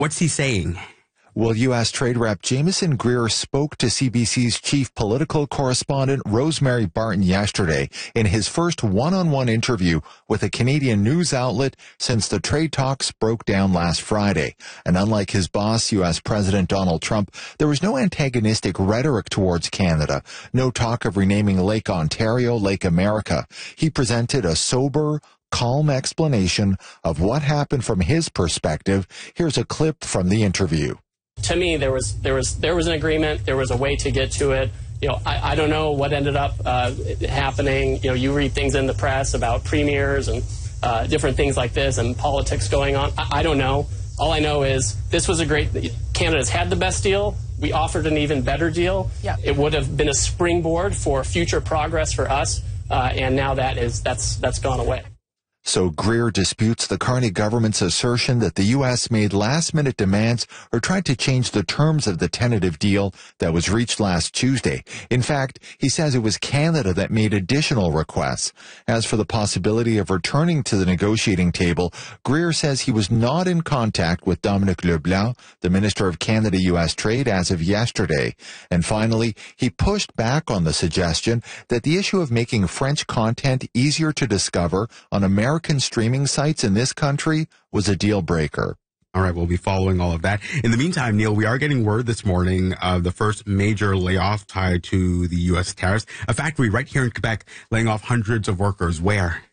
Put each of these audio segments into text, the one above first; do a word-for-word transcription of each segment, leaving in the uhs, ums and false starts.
What's he saying? Well, U S. Trade Rep Jameson Greer spoke to C B C's chief political correspondent Rosemary Barton yesterday in his first one-on-one interview with a Canadian news outlet since the trade talks broke down last Friday. And unlike his boss, U S. President Donald Trump, there was no antagonistic rhetoric towards Canada, no talk of renaming Lake Ontario Lake America. He presented a sober, calm explanation of what happened from his perspective. Here's a clip from the interview. To me, there was there was there was an agreement. There was a way to get to it. You know, I, I don't know what ended up uh, happening. You know, you read things in the press about premiers and uh, different things like this and politics going on. I, I don't know. All I know is this was a great. Canada's had the best deal. We offered an even better deal. Yeah. It would have been a springboard for future progress for us, uh, and now that is that's that's gone away. So Greer disputes the Carney government's assertion that the U S made last-minute demands or tried to change the terms of the tentative deal that was reached last Tuesday. In fact, he says it was Canada that made additional requests. As for the possibility of returning to the negotiating table, Greer says he was not in contact with Dominic LeBlanc, the Minister of Canada-U S Trade, as of yesterday. And finally, he pushed back on the suggestion that the issue of making French content easier to discover on American American streaming sites in this country was a deal breaker. All right, we'll be following all of that. In the meantime, Neil, we are getting word this morning of the first major layoff tied to the U S tariffs. A factory right here in Quebec laying off hundreds of workers. Where?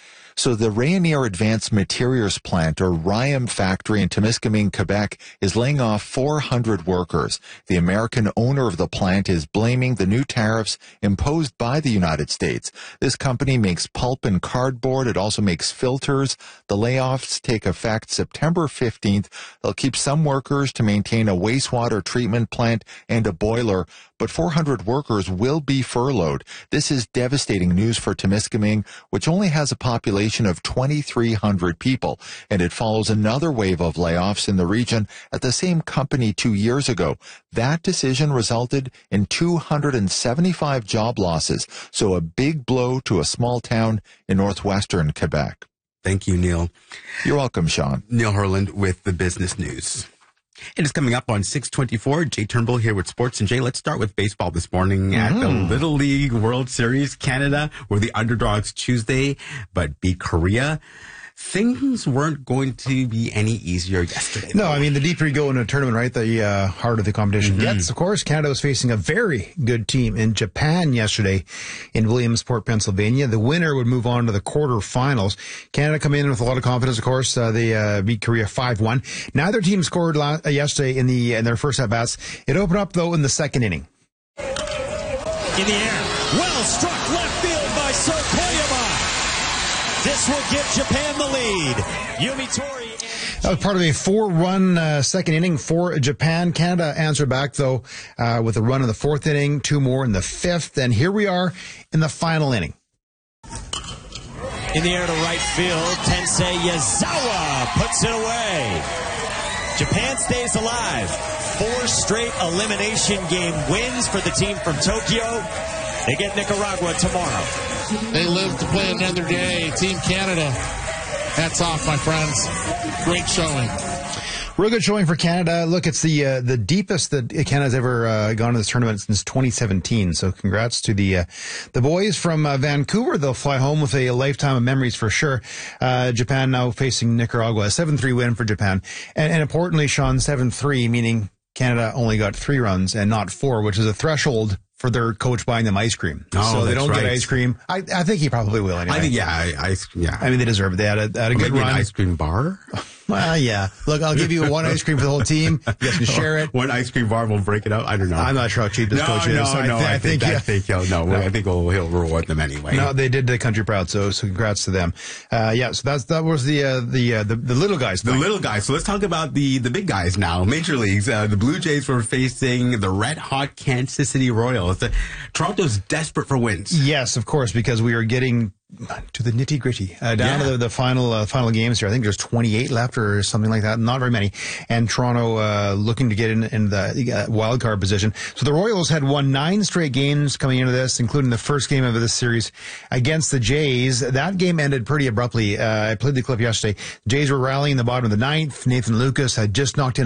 So the Rayonier Advanced Materials Plant, or R I A M factory in Temiskaming, Quebec, is laying off four hundred workers. The American owner of the plant is blaming the new tariffs imposed by the United States. This company makes pulp and cardboard. It also makes filters. The layoffs take effect September fifteenth. They'll keep some workers to maintain a wastewater treatment plant and a boiler, but four hundred workers will be furloughed. This is devastating news for Temiskaming, which only has a population of twenty-three hundred people, and it follows another wave of layoffs in the region at the same company two years ago. That decision resulted in two hundred seventy-five job losses, so a big blow to a small town in northwestern Quebec. Thank you, Neil. You're welcome, Sean. Neil Herland with the business news. It is coming up on six twenty-four. Jay Turnbull here with sports. And Jay, let's start with baseball this morning at mm. the Little League World Series. Canada were the underdogs Tuesday, but beat Korea. Things weren't going to be any easier yesterday. No, I mean, the deeper you go in a tournament, right, the uh, harder the competition mm-hmm. gets. Of course, Canada was facing a very good team in Japan yesterday in Williamsport, Pennsylvania. The winner would move on to the quarterfinals. Canada come in with a lot of confidence, of course. Uh, they uh, beat Korea five one. Neither team scored la- uh, yesterday in the in their first at-bats. It opened up, though, in the second inning. In the air. Well struck left field by Sokoyama. This will give Japan the lead. Yumi Tori. That was part of a four-run uh, second inning for Japan. Canada answered back, though, uh, with a run in the fourth inning, two more in the fifth. And here we are in the final inning. In the air to right field, Tensei Yazawa puts it away. Japan stays alive. Four straight elimination game wins for the team from Tokyo. They get Nicaragua tomorrow. They live to play another day. Team Canada, hats off, my friends. Great showing. Real good showing for Canada. Look, it's the uh, the deepest that Canada's ever uh, gone to this tournament since twenty seventeen. So congrats to the uh, the boys from uh, Vancouver. They'll fly home with a lifetime of memories for sure. Uh, Japan now facing Nicaragua. A seven three win for Japan. And, and importantly, Sean, seven three, meaning Canada only got three runs and not four, which is a threshold for their coach buying them ice cream. Oh, so they don't right. get ice cream. I, I think he probably will anyway. I think, yeah, I, I, yeah. I mean, they deserve it. They had a, had a good maybe run. An ice cream bar? Well, yeah. Look, I'll give you one ice cream for the whole team. You guys can share it. One ice cream bar will break it up. I don't know. I'm not sure how cheap this no, coach no, is. So no, I, th- I, I think, think, I yeah. think he'll, no, no, I think he'll, he'll reward them anyway. No, they did the country proud, so so congrats to them. Uh, yeah, so that's that was the uh, the, uh, the the little guys. The little guys. So let's talk about the the big guys now. Major leagues. Uh, the Blue Jays were facing the red hot Kansas City Royals. The, Toronto's desperate for wins. Yes, of course, because we are getting to the nitty gritty uh, down yeah. to the, the final uh, final games here. I think there's twenty-eight left or something like that. Not very many. And Toronto uh, looking to get in, in the uh, wild card position. So the Royals had won nine straight games coming into this, including the first game of this series against the Jays. That game ended pretty abruptly. Uh, I played the clip yesterday. Jays were rallying in the bottom of the ninth. Nathan Lucas had just knocked in